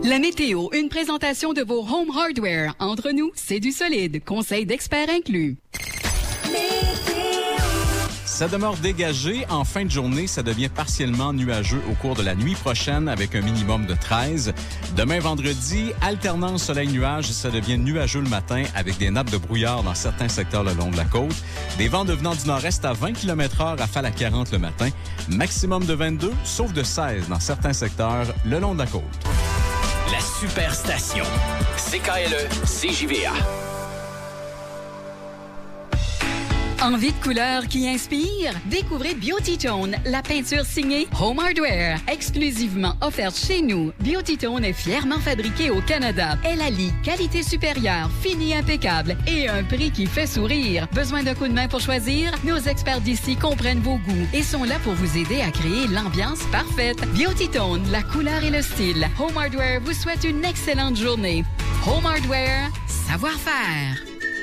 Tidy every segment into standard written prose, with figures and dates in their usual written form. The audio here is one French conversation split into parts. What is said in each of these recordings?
La météo, une présentation de vos Home Hardware. Entre nous, c'est du solide. Conseil d'experts inclus. Ça demeure dégagé. En fin de journée, ça devient partiellement nuageux au cours de la nuit prochaine avec un minimum de 13. Demain, vendredi, alternance soleil-nuage. Ça devient nuageux le matin avec des nappes de brouillard dans certains secteurs le long de la côte. Des vents devenant du nord-est à 20 km/h, rafale à 40 le matin. Maximum de 22, sauf de 16 dans certains secteurs le long de la côte. La Superstation. CKLE, CJVA. Envie de couleurs qui inspire? Découvrez Beauty Tone, la peinture signée Home Hardware, exclusivement offerte chez nous. Beauty Tone est fièrement fabriquée au Canada. Elle allie qualité supérieure, fini impeccable et un prix qui fait sourire. Besoin d'un coup de main pour choisir? Nos experts d'ici comprennent vos goûts et sont là pour vous aider à créer l'ambiance parfaite. Beauty Tone, la couleur et le style. Home Hardware vous souhaite une excellente journée. Home Hardware, savoir-faire.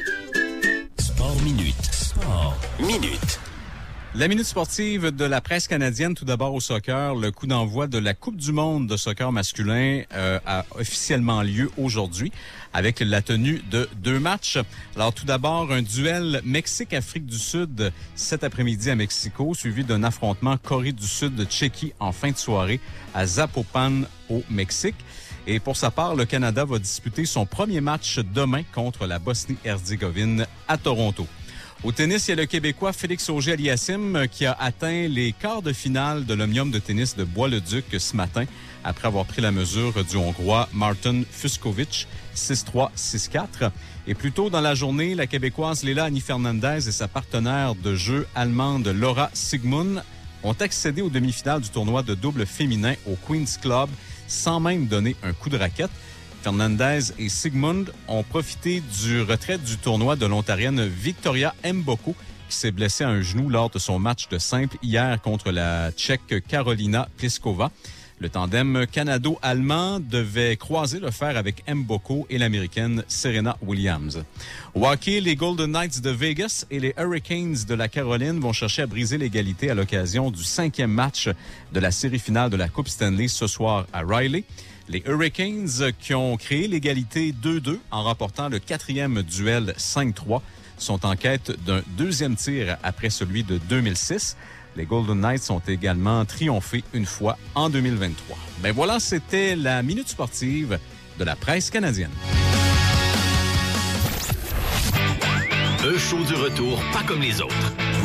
Sport Minute. Sport Minute. La minute sportive de la presse canadienne, tout d'abord au soccer. Le coup d'envoi de la Coupe du monde de soccer masculin a officiellement lieu aujourd'hui avec la tenue de 2 matchs. Alors tout d'abord, un duel Mexique-Afrique du Sud cet après-midi à Mexico, suivi d'un affrontement Corée du Sud-Tchéquie en fin de soirée à Zapopan au Mexique. Et pour sa part, le Canada va disputer son premier match demain contre la Bosnie-Herzégovine à Toronto. Au tennis, il y a le Québécois Félix Auger-Aliassime qui a atteint les quarts de finale de l'Omnium de tennis de Bois-le-Duc ce matin après avoir pris la mesure du Hongrois Martin Fucsovics 6-3, 6-4. Et plus tôt dans la journée, la Québécoise Leila Annie-Fernandez et sa partenaire de jeu allemande Laura Sigmund ont accédé aux demi-finales du tournoi de double féminin au Queen's Club sans même donner un coup de raquette. Fernandez et Sigmund ont profité du retrait du tournoi de l'Ontarienne Victoria Mboko, qui s'est blessée à un genou lors de son match de simple hier contre la Tchèque Karolina Pliskova. Le tandem canado-allemand devait croiser le fer avec Mboko et l'Américaine Serena Williams. Au hockey, les Golden Knights de Vegas et les Hurricanes de la Caroline vont chercher à briser l'égalité à l'occasion du 5e match de la série finale de la Coupe Stanley ce soir à Riley. Les Hurricanes qui ont créé l'égalité 2-2 en remportant le 4e duel 5-3 sont en quête d'un 2e tir après celui de 2006. Les Golden Knights ont également triomphé une fois en 2023. Ben voilà, c'était la Minute sportive de la presse canadienne. Un show du retour pas comme les autres.